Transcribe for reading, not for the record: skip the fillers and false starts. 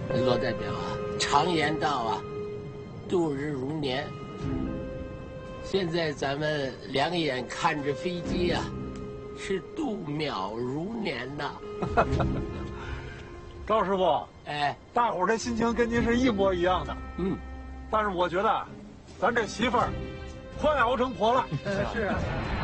罗代表啊，常言道啊，度日如年。现在咱们两眼看着飞机啊，是度秒如年呐。 赵师傅， 哎， 大伙儿的心情跟您是一模一样的。 嗯， 但是我觉得，咱这媳妇儿快熬成婆了。 是啊。